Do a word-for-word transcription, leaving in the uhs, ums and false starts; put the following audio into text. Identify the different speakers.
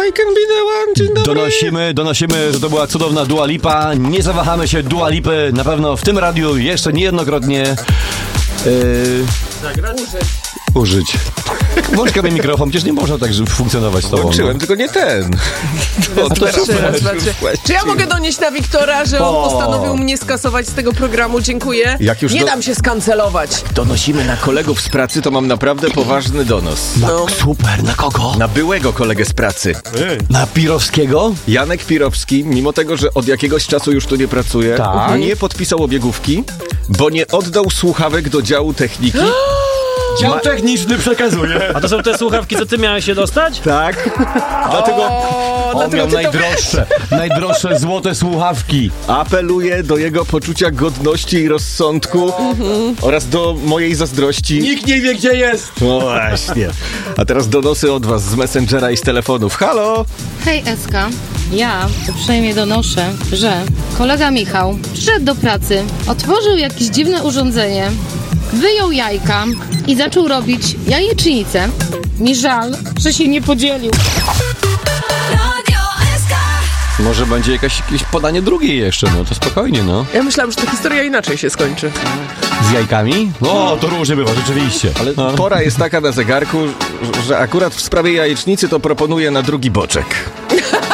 Speaker 1: I can be the one. Dzień dobry.
Speaker 2: Donosimy, donosimy, że to była cudowna Dua Lipa. Nie zawahamy się Dua Lipy na pewno w tym radiu jeszcze niejednokrotnie yy,
Speaker 1: Zagrać?
Speaker 2: użyć. Włącz sobie mikrofon, przecież nie można tak funkcjonować z tobą.
Speaker 1: Włączyłem,
Speaker 2: no.
Speaker 1: tylko nie ten.
Speaker 2: To, to
Speaker 3: Raz,
Speaker 2: super.
Speaker 3: raz, raz. Czy ja mogę donieść na Wiktora, że on
Speaker 2: O.
Speaker 3: postanowił mnie skasować z tego programu? Dziękuję.
Speaker 1: Jak już
Speaker 3: nie
Speaker 1: do-
Speaker 3: dam się skancelować.
Speaker 1: Donosimy na kolegów z pracy, to mam naprawdę poważny donos.
Speaker 3: No.
Speaker 2: Super, na kogo?
Speaker 1: Na byłego kolegę z pracy.
Speaker 2: Na Pirowskiego?
Speaker 1: Janek Pirowski, mimo tego, że od jakiegoś czasu już tu nie pracuje,
Speaker 2: Tak.
Speaker 1: nie podpisał obiegówki, bo nie oddał słuchawek do działu techniki.
Speaker 2: Dział techniczny przekazuje.
Speaker 4: A to są te słuchawki, co ty miałeś się dostać?
Speaker 1: Tak. Dlatego
Speaker 3: O,
Speaker 2: On
Speaker 3: dlatego
Speaker 2: miał
Speaker 3: ty to
Speaker 2: najdroższe, najdroższe złote słuchawki.
Speaker 1: apeluję do jego poczucia godności i rozsądku oraz do mojej zazdrości.
Speaker 2: Nikt nie wie, gdzie jest.
Speaker 1: No właśnie. A teraz donosy od was z Messengera i z telefonów. Halo!
Speaker 5: Hej Eska, ja uprzejmie donoszę, że kolega Michał przyszedł do pracy, otworzył jakieś dziwne urządzenie, wyjął jajka i zaczął robić jajecznicę. Mi żal, że się nie podzielił.
Speaker 2: Może będzie jakaś, jakieś podanie drugiej jeszcze, no to spokojnie, no.
Speaker 3: Ja myślałam, że ta historia inaczej się skończy.
Speaker 2: Z jajkami? No, to różnie bywa, rzeczywiście.
Speaker 1: Ale
Speaker 2: no.
Speaker 1: pora jest taka na zegarku, że akurat w sprawie jajecznicy to proponuję na drugi boczek.